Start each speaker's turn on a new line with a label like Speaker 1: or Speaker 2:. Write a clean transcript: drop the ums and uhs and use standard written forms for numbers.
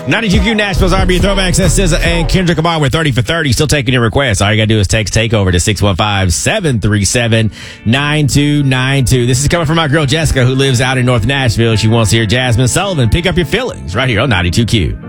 Speaker 1: 92Q Nashville's R&B Throwbacks. That's SZA and Kendrick Lamar with 30 for 30. Still taking your requests. All you got to do is text TakeOver to 615-737-9292. This is coming from my girl Jessica, who lives out in North Nashville. She wants to hear Jasmine Sullivan, Pick Up Your Feelings, right here on 92Q.